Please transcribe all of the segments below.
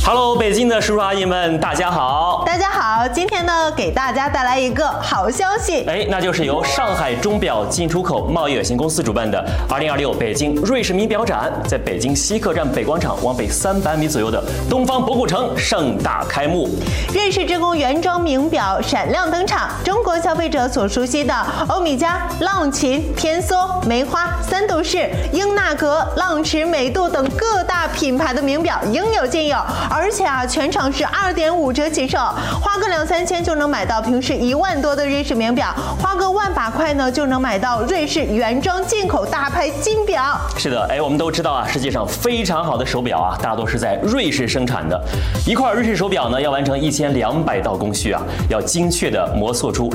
Hello， 北京的叔叔阿姨们，大家好！ 大家好，今天呢，给大家带来一个好消息， 那就是由上海钟表进出口贸易有限公司主办的2026北京瑞士名表展，在北京西客站北广场往北300米左右的东方博古城盛大开幕。 瑞士之光原装名表闪亮登场，中国消费者所熟悉的欧米茄、浪琴、天梭、梅花、三度式、英纳格、浪驰、美度等各大品牌的名表应有尽有，而且全场是2.5折起售，花个2-3千就能买到平时1万多的瑞士名表，花个1万把块呢就能买到瑞士原装进口大牌金表。 是的，我们都知道世界上非常好的手表大多是在瑞士生产的。一块瑞士手表呢，要完成1200道工序要精确的磨塑出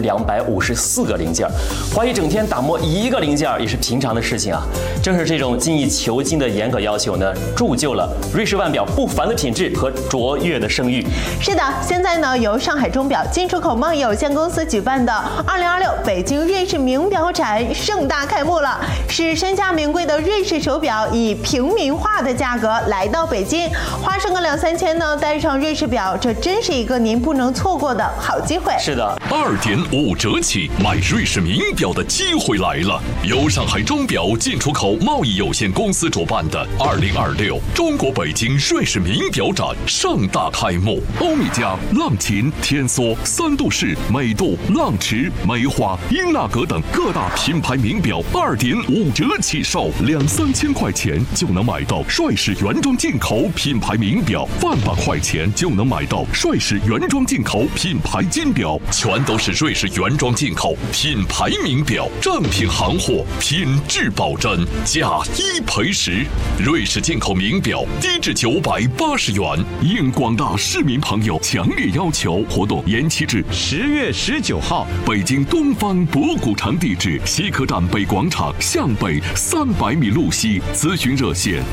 254个零件，花一整天打磨一个零件也是平常的事情正是这种精益求精的严格要求呢，铸就了瑞士腕表不凡的品质和卓越的声誉。 是的，现在呢，由上海钟表进出口贸易有限公司举办的2026北京瑞士名表展盛大开幕了，使身价名贵的瑞士手表以平民化的价格来到北京，花上个2-3千呢，戴上瑞士表，这真是一个您不能错过的好机会。 是的 ，2.5折起买瑞士名表的机会来了！由上海钟表进出口贸易有限公司主办的2026中国北京瑞士名表展盛大开幕，欧米茄、浪琴、天梭、三度式、美度、浪驰、梅花、英纳格等各大品牌名表2.5折起售，2-3千块钱就能买到瑞士原装进口品牌名表，1万把块钱就能买到瑞士原装进口品牌金表，全都是瑞士原装进口品牌名表，正品行货，品质保真，价1赔10。瑞士进口名表低至980元，应广大市民朋友强烈要求，活动延期至10月19号。北京东方博古城地址：西客站北广场向北300米路西，咨询热线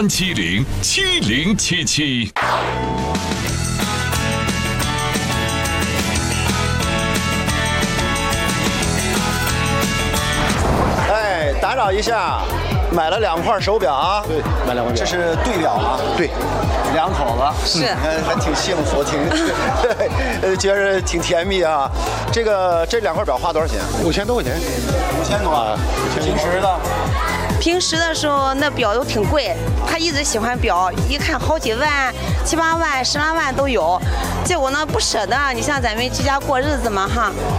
8370707777。 打扰一下，买了2块手表对，买2块表， 这是对表对 ，2口子， 是， 你看还挺幸福，觉着挺甜蜜这2块表花多少钱 ？5000多块钱 ，5000多平时呢？ 平时的时候那表都挺贵，他一直喜欢表，一看好几万、7、8万、10来万都有，结果呢不舍得，你像咱们居家过日子嘛